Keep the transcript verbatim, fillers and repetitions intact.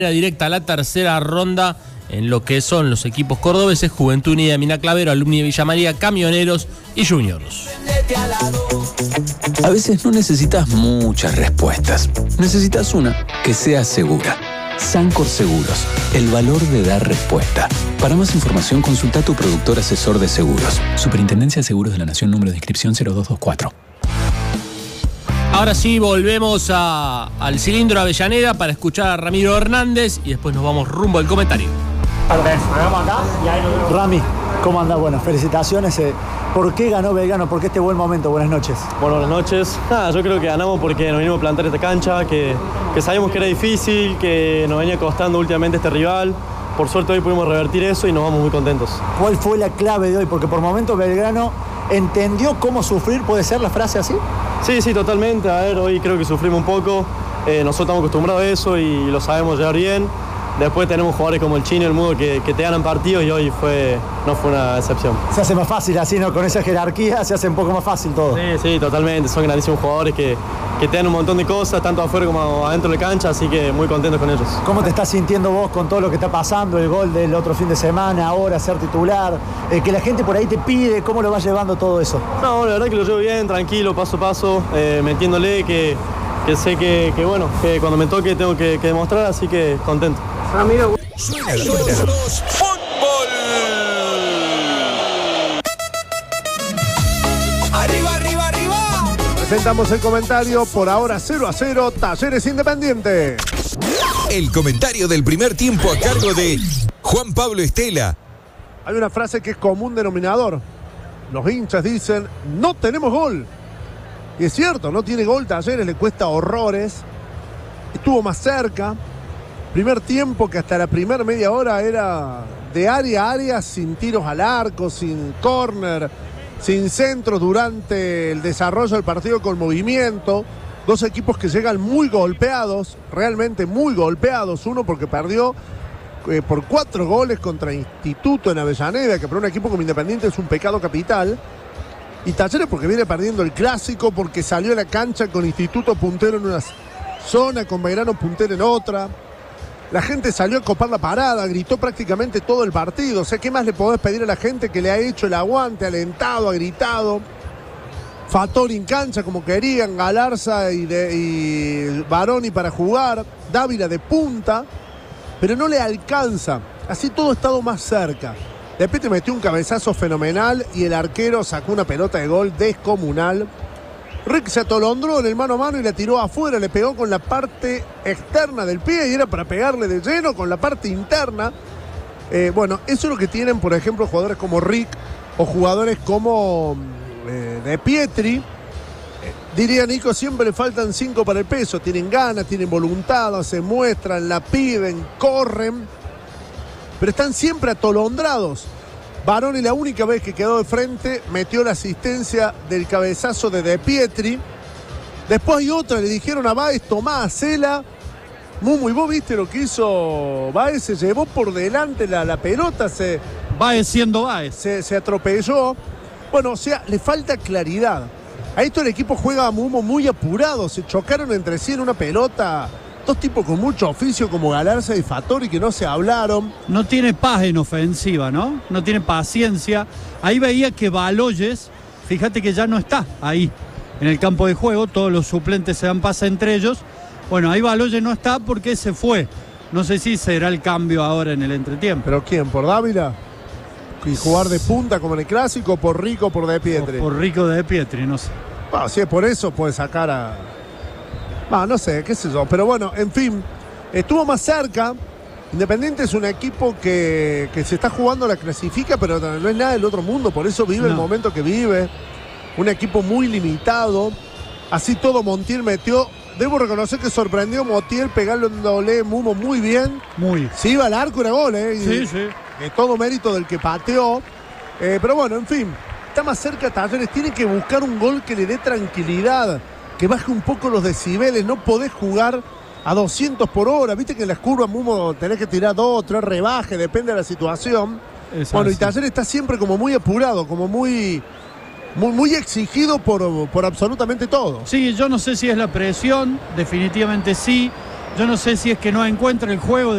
directa a la tercera ronda en lo que son los equipos cordobeses, Juventud Unida de Mina Clavero, Alumni de Villa María, Camioneros y Juniors. A veces no necesitas muchas respuestas, necesitas una que sea segura. Sancor Seguros, el valor de dar respuesta. Para más información, consulta a tu productor asesor de seguros. Superintendencia de Seguros de la Nación, número de inscripción cero dos dos cuatro. Ahora sí, volvemos a, al cilindro Avellaneda para escuchar a Ramiro Hernández y después nos vamos rumbo al comentario. Rami, ¿cómo anda? Bueno, felicitaciones. Eh, ¿Por qué ganó Belgrano? ¿Por qué este buen momento? Buenas noches. Bueno, buenas noches. Nada, yo creo que ganamos porque nos vinimos a plantar esta cancha, que, que sabíamos que era difícil, que nos venía costando últimamente este rival. Por suerte hoy pudimos revertir eso y nos vamos muy contentos. ¿Cuál fue la clave de hoy? Porque por momentos Belgrano entendió cómo sufrir, ¿puede ser la frase así? Sí, sí, totalmente. A ver, hoy creo que sufrimos un poco. Eh, nosotros estamos acostumbrados a eso y lo sabemos llevar bien. Después tenemos jugadores como el Chino y el Mudo que, que te ganan partidos y hoy fue, no fue una excepción. Se hace más fácil así, ¿no? Con esa jerarquía se hace un poco más fácil todo. Sí, sí, totalmente. Son grandísimos jugadores que, que te dan un montón de cosas, tanto afuera como adentro de la cancha, así que muy contentos con ellos. ¿Cómo te estás sintiendo vos con todo lo que está pasando? El gol del otro fin de semana, ahora ser titular, eh, que la gente por ahí te pide, ¿cómo lo vas llevando todo eso? No, la verdad que lo llevo bien, tranquilo, paso a paso, eh, metiéndole que, que sé que, que, bueno, que cuando me toque tengo que, que demostrar, así que contento. Ramiro. Suena la pelota. ¡Fútbol! ¡Arriba, arriba, arriba! Presentamos el comentario. Por ahora cero a cero, Talleres Independiente. El comentario del primer tiempo a cargo de Juan Pablo Estela. Hay una frase que es común denominador. Los hinchas dicen, no tenemos gol. Y es cierto, no tiene gol Talleres, le cuesta horrores. Estuvo más cerca. Primer tiempo que hasta la primera media hora era de área a área, sin tiros al arco, sin córner, sin centros durante el desarrollo del partido con movimiento. Dos equipos que llegan muy golpeados, realmente muy golpeados. Uno porque perdió eh, por cuatro goles contra Instituto en Avellaneda, que para un equipo como Independiente es un pecado capital. Y Talleres porque viene perdiendo el clásico, porque salió a la cancha con Instituto puntero en una zona, con Belgrano puntero en otra. La gente salió a copar la parada, gritó prácticamente todo el partido. O sea, ¿qué más le podés pedir a la gente que le ha hecho el aguante, alentado, ha gritado? Fattori en cancha como querían, Galarza y, de, y Baroni para jugar, Dávila de punta, pero no le alcanza. Así todo ha estado más cerca. Después te metió un cabezazo fenomenal y el arquero sacó una pelota de gol descomunal. Rick se atolondró en el mano a mano y la tiró afuera, le pegó con la parte externa del pie y era para pegarle de lleno con la parte interna. Eh, bueno, eso es lo que tienen, por ejemplo, jugadores como Rick o jugadores como eh, De Pietri. Eh, diría Nico, siempre le faltan cinco para el peso. Tienen ganas, tienen voluntad, se muestran, la piden, corren, pero están siempre atolondrados. Baroni, la única vez que quedó de frente, metió la asistencia del cabezazo de De Pietri. Después hay otra, le dijeron a Báez, tomá, hacela. Mumu, y vos viste lo que hizo Báez, se llevó por delante la, la pelota, se... Báez siendo Báez. Se, se atropelló. Bueno, o sea, le falta claridad. A esto el equipo juega a Mumu muy apurado, se chocaron entre sí en una pelota... Dos tipos con mucho oficio como Galarza y Fattori que no se hablaron. No tiene paz en ofensiva, ¿no? No tiene paciencia. Ahí veía que Baloyes, fíjate que ya no está ahí en el campo de juego. Todos los suplentes se dan paz entre ellos. Bueno, ahí Baloyes no está porque se fue. No sé si será el cambio ahora en el entretiempo. ¿Pero quién? ¿Por Dávila? ¿Y jugar de punta como en el clásico? ¿Por Rico o por De Pietri? Por, por Rico de Pietri, no sé. Bueno, si es por eso puede sacar a... Ah, no sé, qué sé yo, pero bueno, en fin, estuvo más cerca. Independiente es un equipo que, que se está jugando la clasifica, pero no es nada del otro mundo, por eso vive no. el momento que vive. Un equipo muy limitado. Así todo Montiel metió. Debo reconocer que sorprendió Montiel pegarle un doble Mumo muy bien. Muy. Si iba al arco era gol, ¿eh? Y, sí, sí. De todo mérito del que pateó. Eh, pero bueno, en fin, está más cerca Talleres. Tiene que buscar un gol que le dé tranquilidad, que baje un poco los decibeles. No podés jugar a doscientos por hora. Viste que en las curvas, Mumo, tenés que tirar dos, tres rebajes, depende de la situación. Es bueno, así. Y Talleres está siempre como muy apurado, como muy, muy, muy exigido por, por absolutamente todo. Sí, yo no sé si es la presión, definitivamente sí. Yo no sé si es que no encuentra el juego